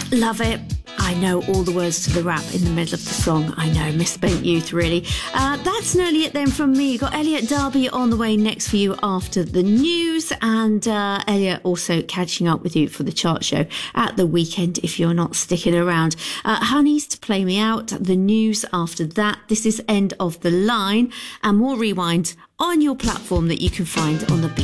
Love it. I know all the words to the rap in the middle of the song. I know, misspent youth, really. That's nearly it then from me. You've got Elliot Darby on the way next for you after the news, and Elliot also catching up with you for the chart show at the weekend if you're not sticking around. Honeys to play me out, the news after that. This is End of the Line, and more Rewind on your platform that you can find on the